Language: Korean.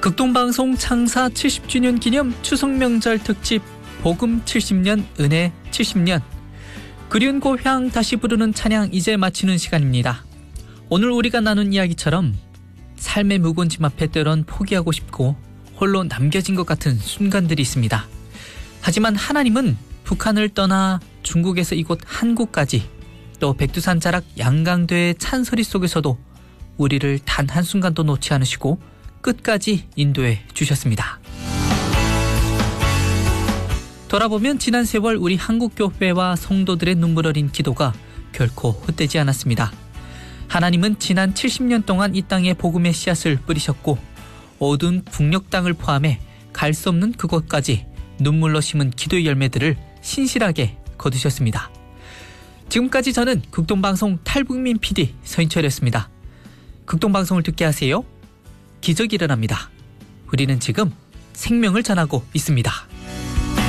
극동방송 창사 70주년 기념 추석명절 특집 복음 70년 은혜 70년 그리운 고향 다시 부르는 찬양 이제 마치는 시간입니다. 오늘 우리가 나눈 이야기처럼 삶의 무거운 짐 앞에 때론 포기하고 싶고 홀로 남겨진 것 같은 순간들이 있습니다. 하지만 하나님은 북한을 떠나 중국에서 이곳 한국까지 또 백두산 자락 양강대의 찬소리 속에서도 우리를 단 한순간도 놓지 않으시고 끝까지 인도해 주셨습니다. 돌아보면 지난 세월 우리 한국교회와 성도들의 눈물 어린 기도가 결코 헛되지 않았습니다. 하나님은 지난 70년 동안 이 땅에 복음의 씨앗을 뿌리셨고 어두운 북녘 땅을 포함해 갈 수 없는 그곳까지 눈물로 심은 기도의 열매들을 신실하게 거두셨습니다. 지금까지 저는 극동방송 탈북민 PD 서인철이었습니다. 극동방송을 듣게 하세요. 기적이 일어납니다. 우리는 지금 생명을 전하고 있습니다.